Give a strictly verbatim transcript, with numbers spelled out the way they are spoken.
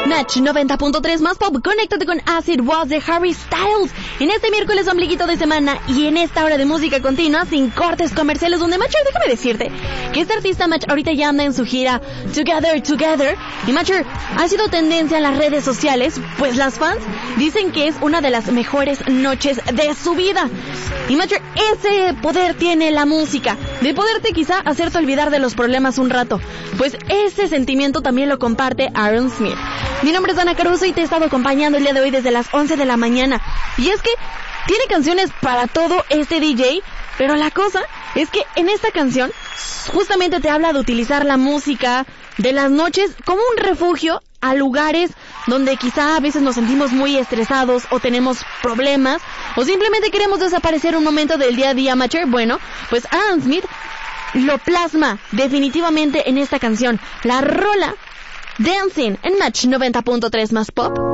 Match noventa punto tres más pop, conéctate con Acid Was de Harry Styles en este miércoles ombliguito de semana y en esta hora de música continua sin cortes comerciales, donde Matcher, déjame decirte que este artista Match ahorita ya anda en su gira Together Together y Matcher ha sido tendencia en las redes sociales, pues las fans dicen que es una de las mejores noches de su vida. Y Matcher, ese poder tiene la música, de poderte quizá hacerte olvidar de los problemas un rato, pues ese sentimiento también lo comparte Aaron Smith. Mi nombre es Dana Caruso y te he estado acompañando el día de hoy desde las once de la mañana. Y es que tiene canciones para todo este D J, pero la cosa es que en esta canción justamente te habla de utilizar la música de las noches como un refugio a lugares donde quizá a veces nos sentimos muy estresados o tenemos problemas o simplemente queremos desaparecer un momento del día a día, Matcher. Bueno, pues Aaron Smith lo plasma definitivamente en esta canción. La rola Dancing en Match noventa punto tres más pop.